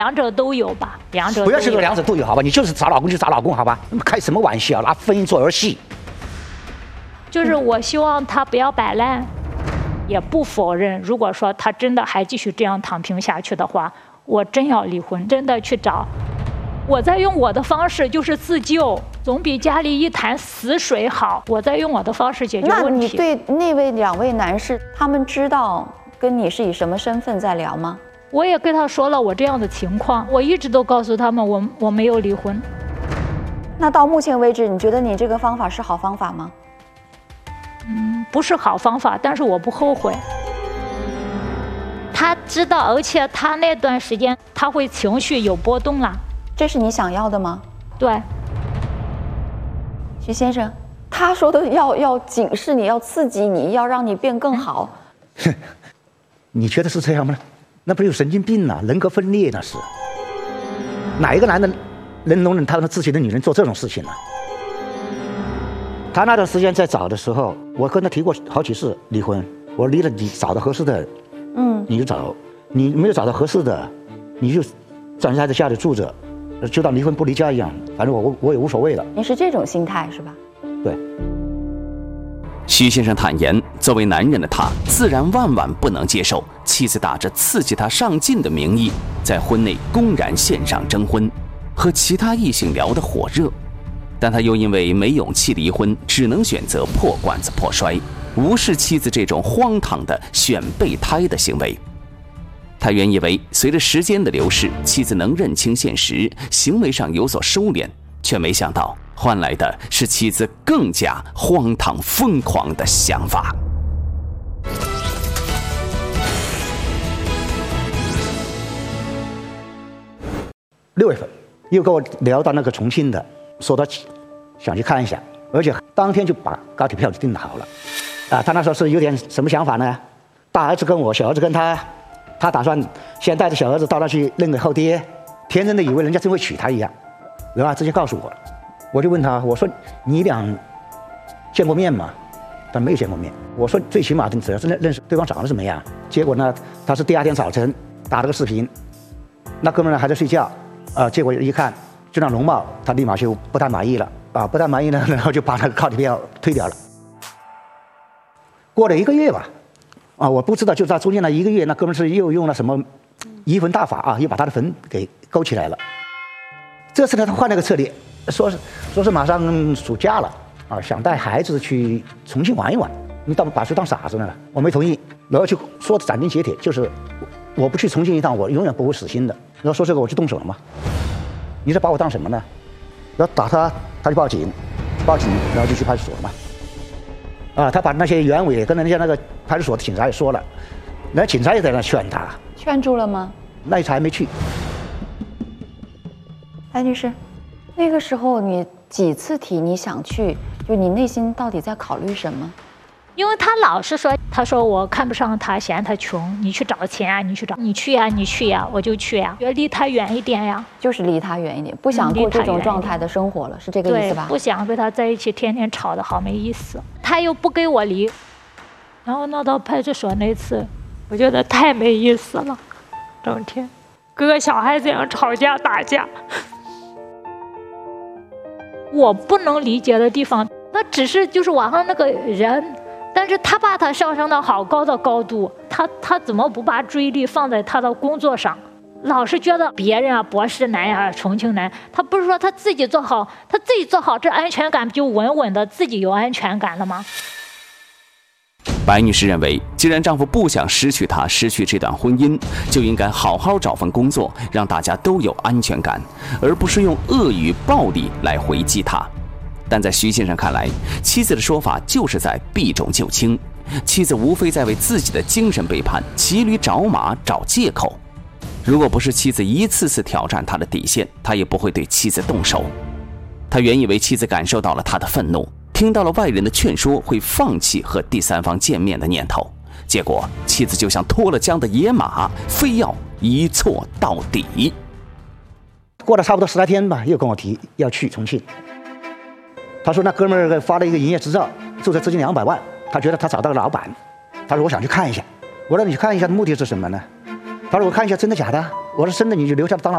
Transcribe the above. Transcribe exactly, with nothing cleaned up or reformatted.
两者都有吧，两者不要去说两者都有，好吧？你就是找老公就找老公，好吧？开什么玩笑，拿婚姻做儿戏。 就是我希望他不要摆烂，也不否认，如果说他真的还继续这样躺平下去的话，我真要离婚，真的去找。我在用我的方式，就是自救，总比家里一潭死水好。我在用我的方式解决问题。 那你对那位两位男士，他们知道跟你是以什么身份在聊吗？ 我也跟他说了我这样的情况，我一直都告诉他们我我没有离婚。 那到目前为止，你觉得你这个方法是好方法吗？ 嗯，不是好方法，但是我不后悔。他知道，而且他那段时间他会情绪有波动啦。 这是你想要的吗？ 对。 徐先生，他说的要要警示你，要刺激你，要让你变更好。 哼，你觉得是这样吗？那不是有神经病啊，人格分裂那是。哪一个男的能容忍他自己的女人做这种事情呢、啊？他那段时间在找的时候，我跟他提过好几次离婚。我离了你找到合适的，嗯，你就找；你没有找到合适的，你就暂时还在家里住着，就当离婚不离家一样。反正我我也无所谓了。 你是这种心态是吧？ 对。 徐先生坦言，作为男人的他，自然万万不能接受妻子打着刺激他上进的名义，在婚内公然线上征婚，和其他异性聊得火热。但他又因为没勇气离婚，只能选择破罐子破摔，无视妻子这种荒唐的选备胎的行为。他原以为随着时间的流逝，妻子能认清现实，行为上有所收敛，却没想到换来的是妻子更加荒唐疯狂的想法。 六月份又跟我聊到那个重庆的，说他想去看一下，而且当天就把高铁票就订好了。啊，他那时候是有点什么想法呢？大儿子跟我，小儿子跟他，他打算先带着小儿子到那去认个后爹，天真的以为人家真会娶她一样，然后直接告诉我了。我就问他，我说你俩见过面吗？他没有见过面。我说最起码你只要是认认识对方长得怎么样。结果呢，他是第二天早晨打了个视频，那哥们儿呢还在睡觉，啊、呃，结果一看就那容貌，他立马就不太满意了，啊，不太满意呢，然后就把那个高铁票退掉了。过了一个月吧，啊，我不知道，就在中间那一个月，那哥们儿是又用了什么移魂大法啊，又把他的坟给勾起来了。这次呢，他换了个策略。说是说是马上暑假了啊，想带孩子去重庆玩一玩。你当把谁当傻子呢？我没同意，然后就说斩钉截铁，就是我不去重庆一趟，我永远不会死心的。然后说这个我就动手了嘛。你这把我当什么呢？然后打他，他就报警，报警，然后就去派出所了嘛。啊，他把那些原委跟人家那个派出所的警察也说了，那警察也在那劝他。 劝住了吗？ 那一次还没去。 白女士。那个时候你几次提你想去，就你内心到底在考虑什么？ 因为他老是说，他说我看不上他，嫌他穷，你去找钱啊，你去找，你去呀、啊，你去呀、啊，我就去呀、啊，觉得离他远一点呀， 就是离他远一点，不想过这种状态的生活了，是这个意思吧？ 对，不想跟他在一起，天天吵得好没意思。他又不给我离，然后闹到派出所那次，我觉得太没意思了，整天跟个小孩子一样吵架打架。我不能理解的地方，那只是就是网上那个人，但是他把他上升到好高的高度，他他怎么不把注意力放在他的工作上？老是觉得别人啊，博士男呀、啊，重庆男，他不是说他自己做好，他自己做好，这安全感不就稳稳的自己有安全感了吗？ 白女士认为，既然丈夫不想失去她，失去这段婚姻，就应该好好找份工作，让大家都有安全感，而不是用恶语暴力来回击他。但在徐先生看来，妻子的说法就是在避重就轻，妻子无非在为自己的精神背叛骑驴找马找借口。如果不是妻子一次次挑战他的底线，他也不会对妻子动手。他原以为妻子感受到了他的愤怒，听到了外人的劝说，会放弃和第三方见面的念头，结果妻子就像脱了缰的野马，非要一错到底。 过了差不多十来天吧，又跟我提要去重庆。他说那哥们儿发了一个营业执照，注册资金两百万，他觉得他找到了老板，他说我想去看一下。我说你去看一下的目的是什么呢？他说我看一下真的假的。我说真的你就留下当老板。